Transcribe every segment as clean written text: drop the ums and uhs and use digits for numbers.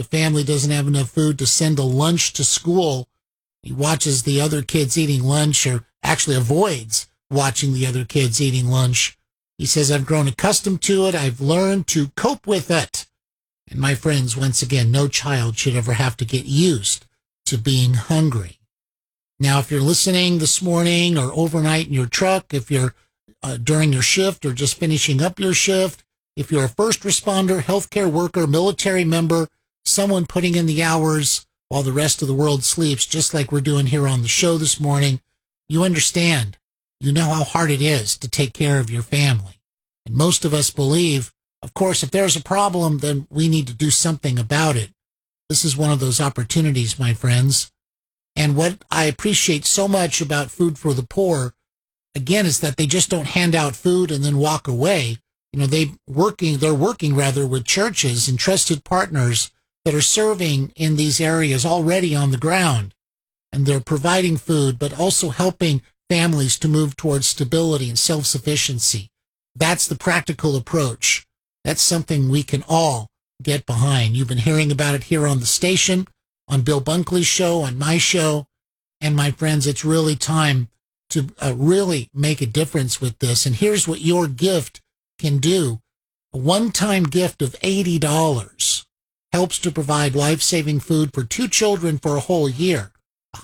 The family doesn't have enough food to send a lunch to school. He watches the other kids eating lunch, or actually avoids watching the other kids eating lunch. He says, I've grown accustomed to it. I've learned to cope with it. And my friends, once again, no child should ever have to get used to being hungry. Now, if you're listening this morning or overnight in your truck, if you're during your shift or just finishing up your shift, if you're a first responder, healthcare worker, military member, someone putting in the hours while the rest of the world sleeps, just like we're doing here on the show this morning, you understand. You know how hard it is to take care of your family. And most of us believe, of course, if there's a problem, then we need to do something about it. This is one of those opportunities, my friends. And what I appreciate so much about Food for the Poor, again, is that they just don't hand out food and then walk away. You know, they're working with churches and trusted partners that are serving in these areas already on the ground. And they're providing food, but also helping families to move towards stability and self-sufficiency. That's the practical approach. That's something we can all get behind. You've been hearing about it here on the station, on Bill Bunkley's show, on my show. And my friends, it's really time to really make a difference with this. And here's what your gift can do. A one-time gift of $80 helps to provide life-saving food for 2 children for a whole year.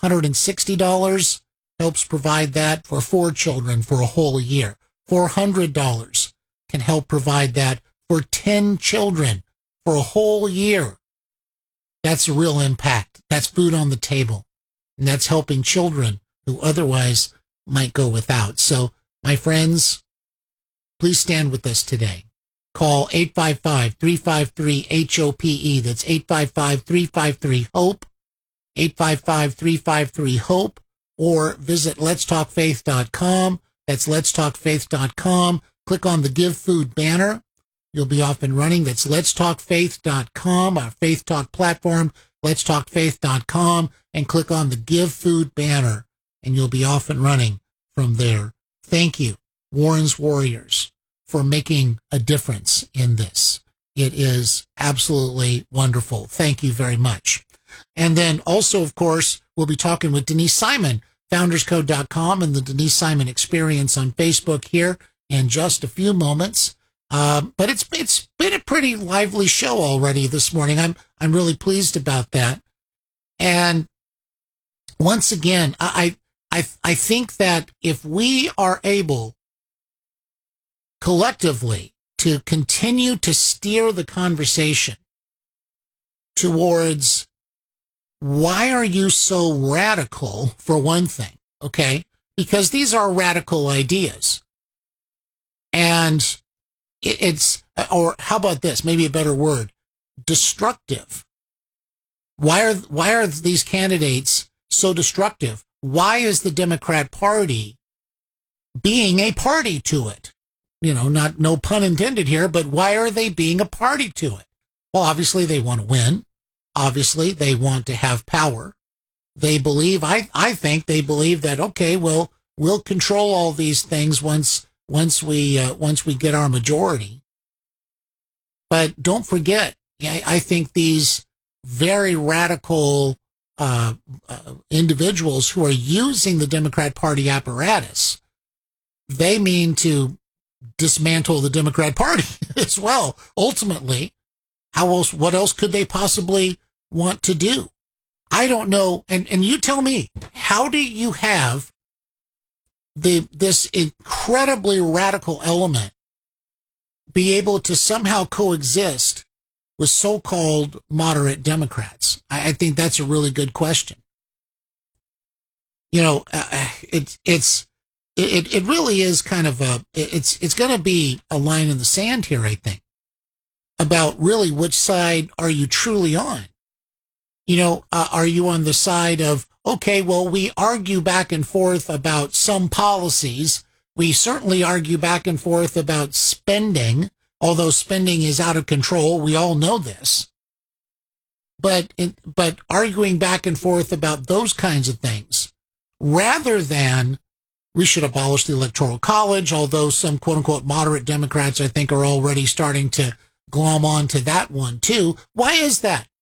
$160 helps provide that for 4 children for a whole year. $400 can help provide that for 10 children for a whole year. That's a real impact. That's food on the table. And that's helping children who otherwise might go without. So, my friends, please stand with us today. Call 855-353-HOPE. That's 855-353-HOPE, 855-353-HOPE, or visit letstalkfaith.com. That's letstalkfaith.com. Click on the Give Food banner. You'll be off and running. That's letstalkfaith.com, our Faith Talk platform, letstalkfaith.com, and click on the Give Food banner, and you'll be off and running from there. Thank you, Warren's Warriors, for making a difference in this. It is absolutely wonderful. Thank you very much. And then also, of course, we'll be talking with Denise Simon, founderscode.com, and the Denise Simon Experience on Facebook here in just a few moments. But it's been a pretty lively show already this morning. I'm really pleased about that. And once again, I think that if we are able collectively to continue to steer the conversation towards, why are you so radical, for one thing, okay? Because these are radical ideas. And it's, or how about this, maybe a better word, destructive. Why are these candidates so destructive? Why is the Democrat Party being a party to it? You know, no pun intended here, but why are they being a party to it? Well, obviously they want to win. Obviously they want to have power. They believe, I think they believe that, okay, well, we'll control all these things once we get our majority. But don't forget, I think these very radical individuals who are using the Democrat Party apparatus, they mean to dismantle the Democrat Party as well. Ultimately, what else could they possibly want to do? I don't know. And you tell me, how do you have this incredibly radical element be able to somehow coexist with so-called moderate Democrats? I think that's a really good question. You know, it really is kind of it's going to be a line in the sand here, I think, about really which side are you truly on? You know, are you on the side of, okay, well, we argue back and forth about some policies. We certainly argue back and forth about spending, although spending is out of control. We all know this. But arguing back and forth about those kinds of things, rather than we should abolish the Electoral College, although some quote-unquote moderate Democrats, I think, are already starting to glom on to that one, too. Why is that?